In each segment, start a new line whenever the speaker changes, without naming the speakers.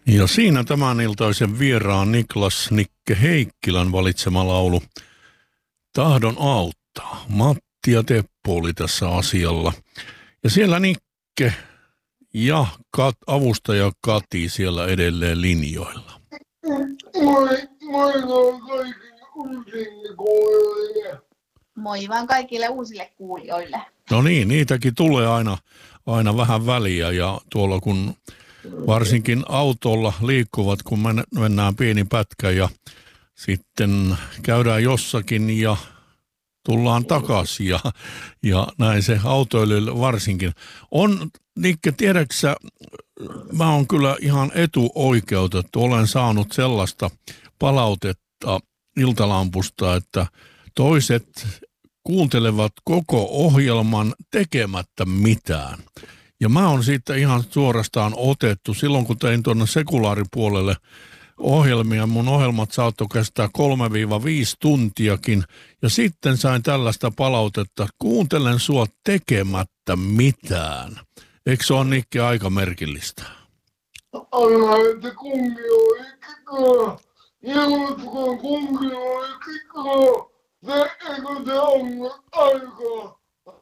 Ja siinä tämän iltaisen vieraan Niklas Nikke Heikkilän valitsema laulu Tahdon auttaa. Matti ja Teppo oli tässä asialla. Ja siellä Nikke ja avustaja Kati siellä edelleen linjoilla.
Moi kaikille uusille kuulijoille.
Moi vaan kaikille uusille kuulijoille.
No niin, niitäkin tulee aina vähän väliä ja tuolla kun varsinkin autolla liikkuvat, kun mennään pieni pätkä ja sitten käydään jossakin ja tullaan takaisin ja näin se autoilijoille varsinkin. On, Nikke, tiedäksä, mä oon kyllä ihan etuoikeutettu. Olen saanut sellaista palautetta Iltalampusta, että toiset kuuntelevat koko ohjelman tekemättä mitään. Ja mä oon siitä ihan suorastaan otettu. Silloin kun tein tuonne sekulaaripuolelle ohjelmia, mun ohjelmat saattoi kestää 3-5 tuntiakin. Ja sitten sain tällaista palautetta, kuuntelen sua tekemättä mitään. Eikö se ole, Nikke, aika merkillistä?
Anna, että kunnioittakaa. Ilmoittakaa kunnioittakaa. Eikö te ole aikaa?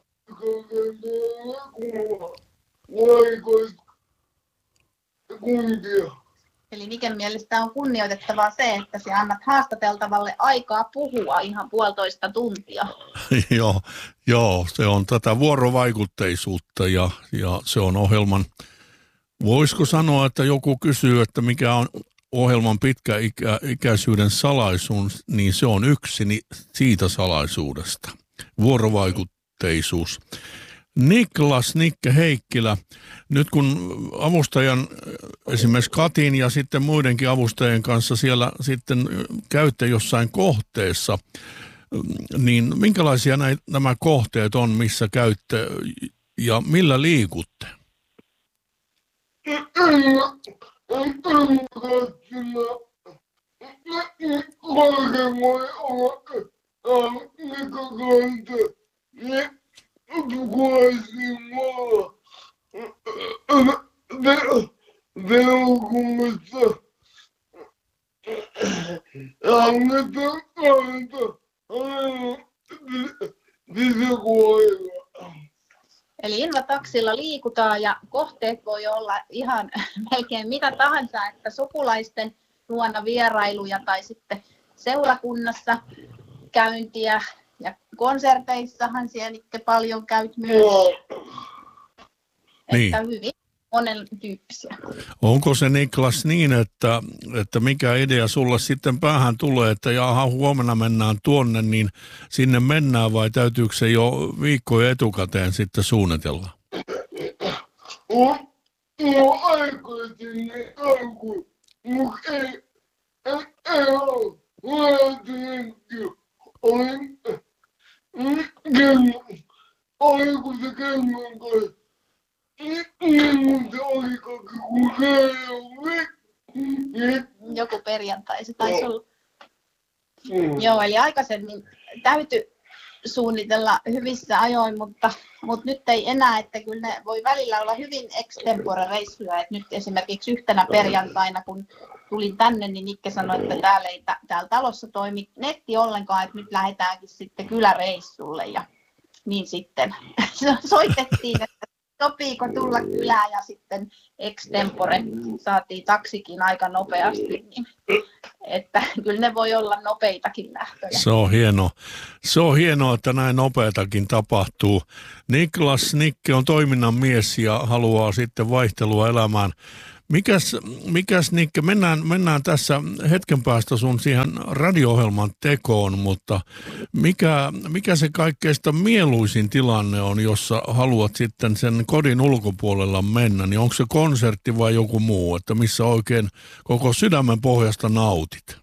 Kuntia.
Eli Niken mielestä on kunnioitettavaa se, että sä annat haastateltavalle aikaa puhua ihan 1,5 tuntia.
Joo, se on tätä vuorovaikutteisuutta ja se on ohjelman, voisiko sanoa, että joku kysyy, että mikä on ohjelman pitkäikäisyyden salaisuus, niin se on yksi siitä salaisuudesta. Vuorovaikutteisuus. Niklas Nikke Heikkilä, nyt kun avustajan, esimerkiksi Katin ja sitten muidenkin avustajien kanssa siellä sitten käytte jossain kohteessa, niin minkälaisia nämä kohteet on, missä käytte ja millä liikutte?
Eli invataksilla liikutaan ja kohteet voi olla ihan melkein mitä tahansa, että sukulaisten luona vierailuja tai sitten seurakunnassa käyntiä ja konserteissahan siellä Nikke paljon käyt myös.
Niin.
Että hyvin monen tyyppisiä.
Onko se, Niklas, niin, että mikä idea sulle sitten päähän tulee, että jaha, huomenna mennään tuonne, niin sinne mennään vai täytyykö se jo viikkoja etukäteen sitten suunnitella?
Aikaisin alkuun, mutta ei ole. Oliko se kengän kanssa?
Joku perjantai se taisi olla. Joo, eli aikaisemmin täytyi suunnitella hyvissä ajoin, mutta nyt ei enää, että kyllä ne voi välillä olla hyvin extempore-reissuja. Et nyt esimerkiksi yhtenä perjantaina, kun tulin tänne, niin Nikke sanoi, että täällä talossa toimi netti ollenkaan, että nyt lähdetäänkin sitten kyläreissulle. Ja niin sitten soitettiin, että sopiiko tulla kylään ja sitten extempore saatiin taksikin aika nopeasti. Niin, että kyllä ne voi olla nopeitakin lähtöjä.
Se on hienoa, että näin nopeatakin tapahtuu. Niklas Nikke on toiminnan mies ja haluaa sitten vaihtelua elämään. Mikäs Nikke, mennään tässä hetken päästä sun siihen radio-ohjelman tekoon, mutta mikä se kaikkeista mieluisin tilanne on, jossa haluat sitten sen kodin ulkopuolella mennä, niin onko se konsertti vai joku muu, että missä oikein koko sydämen pohjasta nautit?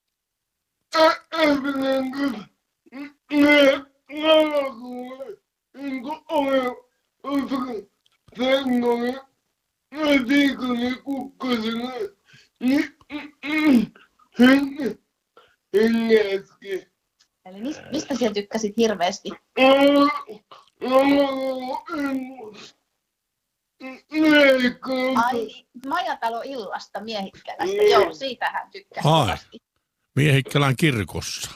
Eli mistä sinä tykkäsit hirveästi? Ai, Majatalo-illasta Miehikkälästä. Joo, siitä hän tykkäsi
Ai.
kovasti.
Miehikkälän kirkossa.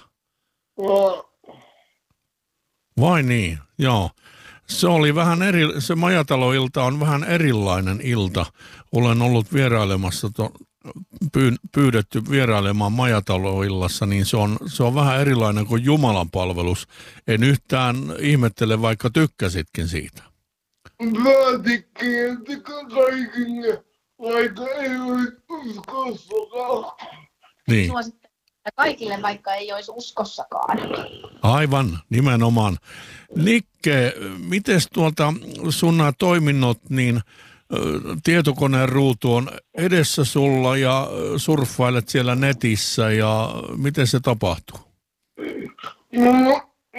Vai niin? Joo. Se oli vähän se Majatalo-ilta on vähän erilainen ilta. Olen ollut vierailemassa, pyydetty vierailemaan Majatalo-illassa, niin se on vähän erilainen kuin Jumalan palvelus. En yhtään ihmettele, vaikka tykkäsitkin siitä.
Päätikkiä kaikille, vaikka ei olisi uskossakaan.
Niin.
Suosittelen kaikille, vaikka ei olisi uskossakaan.
Aivan, nimenomaan. Nikke, mites sun nämä toiminnot, niin tietokoneen ruutu on edessä sulla ja surffailet siellä netissä ja miten se tapahtuu?
No,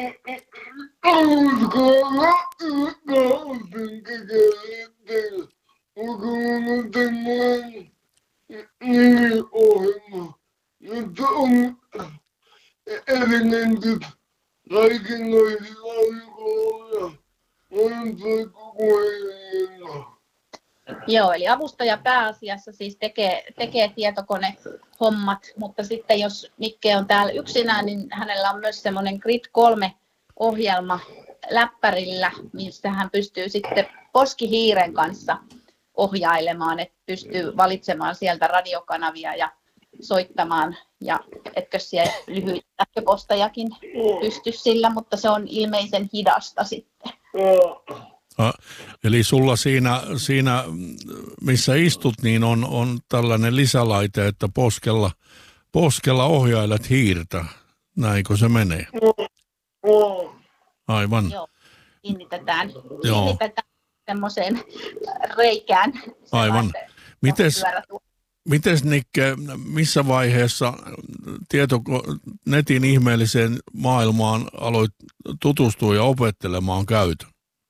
ohjelma, nyt on elementit kaikenlaisilla aikoilla ja puhelimilla.
Joo, eli avustaja pääasiassa siis tekee tietokonehommat, mutta sitten jos Nikke on täällä yksinään, niin hänellä on myös semmoinen Grid 3-ohjelma läppärillä, missä hän pystyy sitten poskihiiren kanssa ohjailemaan, että pystyy valitsemaan sieltä radiokanavia ja soittamaan, ja etkö siellä lyhyitä sähköpostejakin pysty sillä, mutta se on ilmeisen hidasta sitten.
Eli sulla siinä, missä istut, niin on tällainen lisälaite, että poskella ohjailet hiirtä. Näinkö se menee? Aivan.
Joo, kiinnitetään semmoiseen reikään.
Aivan. Mites Nikke, missä vaiheessa netin ihmeelliseen maailmaan aloit tutustua ja opettelemaan käytön?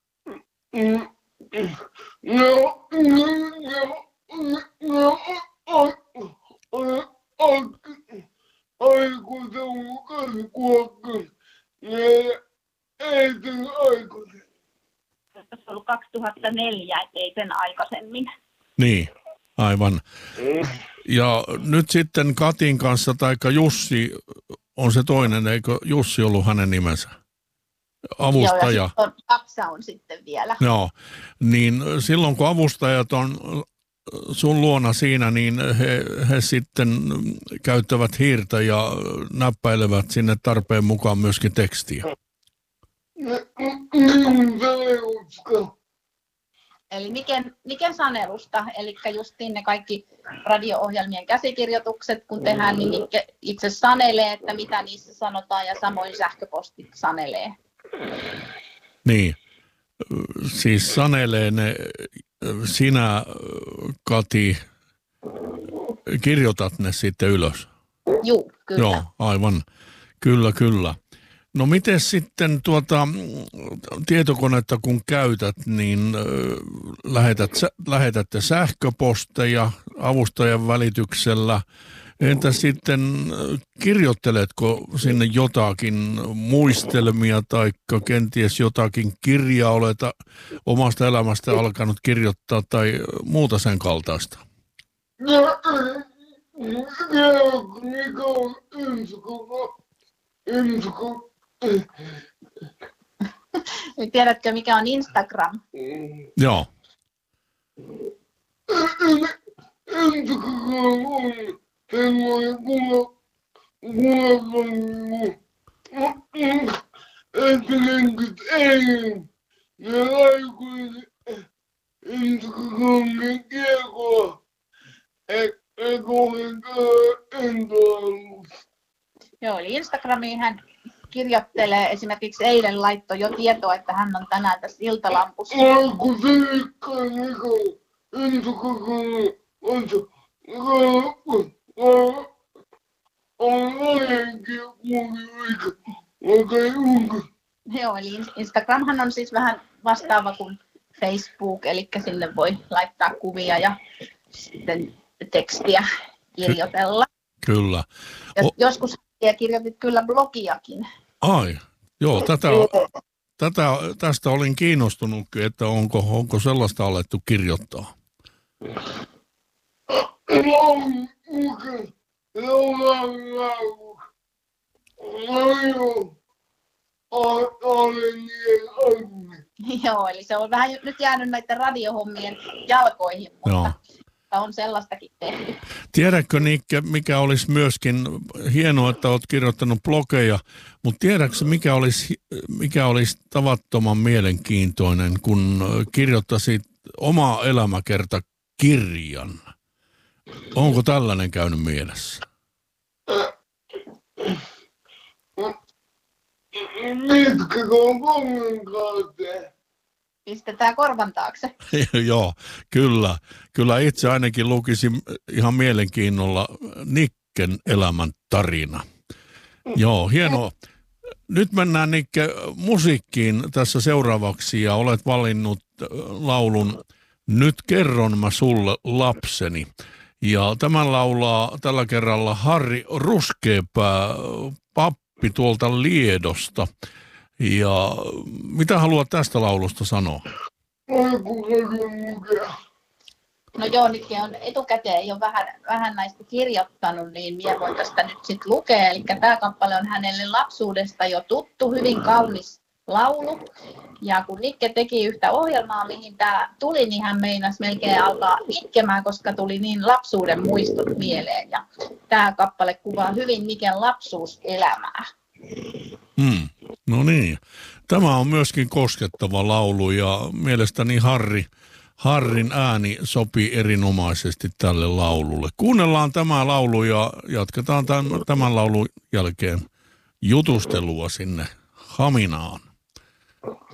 Se on ollut 2004, ei sen aikaisemmin.
Niin, aivan. Ja nyt sitten Katin kanssa, taikka Jussi on se toinen, eikö Jussi ollut hänen nimensä? Avustaja.
Joo, ja Saksa on sitten vielä.
Joo, niin silloin kun avustajat on sun luona siinä, niin he sitten käyttävät hiirtä ja näppäilevät sinne tarpeen mukaan myöskin tekstiä.
Eli Miken sanelusta, eli justiin ne kaikki radio-ohjelmien käsikirjoitukset, kun tehdään, niin Mikke itse sanelee, että mitä niissä sanotaan, ja samoin sähköpostit sanelee.
Niin, siis sanelee ne, sinä Kati, kirjoitat ne sitten ylös?
Juu, kyllä.
Joo, aivan, kyllä. No miten sitten tietokonetta kun käytät, niin lähetätte sähköposteja avustajan välityksellä. Entä sitten kirjoitteletko sinne jotakin muistelmia tai kenties jotakin kirjaa oleta omasta elämästä alkanut kirjoittaa tai muuta sen kaltaista?
Tiedätkö, mikä on Instagram?
Joo.
Joo, eli Instagramiin hän kirjoittelee, esimerkiksi eilen laittoi jo tietoa, että hän on tänään tässä iltalampussa. Joo, eli Instagramhan on siis vähän vastaava kuin Facebook, eli sinne voi laittaa kuvia ja sitten tekstiä kirjoitella.
Kyllä.
Joskus kirjoitit kyllä blogiakin.
Ai, joo, tästä olin kiinnostunutkin, että onko sellaista alettu kirjoittaa.
Joo, eli se on vähän nyt jäänyt näiden radiohommien jalkoihin, mutta on sellaistakin tehty.
Tiedätkö, Nikke, mikä olisi myöskin hienoa, että olet kirjoittanut blogeja, mutta tiedätkö, mikä olisi tavattoman mielenkiintoinen, kun kirjoittaisit oma elämäkertakirjan? Onko tällainen käynyt mielessä?
Mitkä on kommentoitte?
Pistetään korvan taakse.
Joo, kyllä itse ainakin lukisin ihan mielenkiinnolla Nikken elämän tarina. Joo, hienoa. Nyt mennään, Nikke, musiikkiin tässä seuraavaksi ja olet valinnut laulun Nyt kerron mä sulle lapseni. Ja tämän laulaa tällä kerralla Harri Ruskeapää, pappi tuolta Liedosta. Ja mitä haluat tästä laulusta sanoa?
No joo, nyt on etukäteen jo vähän näistä kirjoittanut, niin minä voin tästä nyt sitten lukea. Eli tämä kappale on hänelle lapsuudesta jo tuttu, hyvin kaunis laulu. Ja kun Nikke teki yhtä ohjelmaa, mihin tämä tuli, niin hän meinasi melkein alkaa itkemään, koska tuli niin lapsuuden muistot mieleen. Ja tämä kappale kuvaa hyvin Niken lapsuuselämää.
No niin. Tämä on myöskin koskettava laulu ja mielestäni Harrin ääni sopii erinomaisesti tälle laululle. Kuunnellaan tämä laulu ja jatketaan tämän laulun jälkeen jutustelua sinne Haminaan.